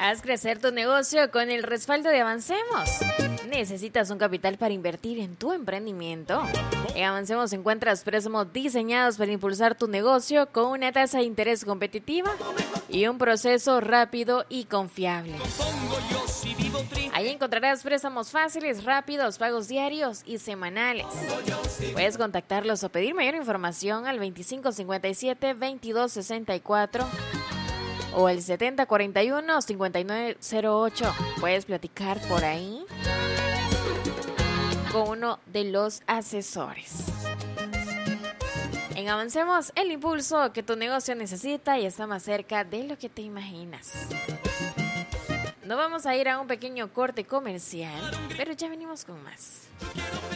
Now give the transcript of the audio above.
Haz crecer tu negocio con el respaldo de Avancemos. ¿Necesitas un capital para invertir en tu emprendimiento? En Avancemos encuentras préstamos diseñados para impulsar tu negocio con una tasa de interés competitiva y un proceso rápido y confiable. Ahí encontrarás préstamos fáciles, rápidos, pagos diarios y semanales. Puedes contactarlos o pedir mayor información al 2557-2264 o el 7041-5908. Puedes platicar por ahí con uno de los asesores. En Avancemos, el impulso que tu negocio necesita y está más cerca de lo que te imaginas. Nos vamos a ir a un pequeño corte comercial, pero ya venimos con más.